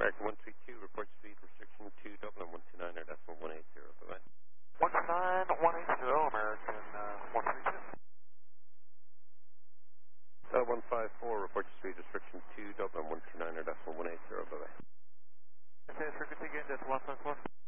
American 132, report speed restriction 2 Dublin 129 or decimal 180, bye-bye. 19180, American 132. 154, report speed restriction 2 Dublin 129 or decimal 180, bye-bye. Okay, frequency gain, that's 154.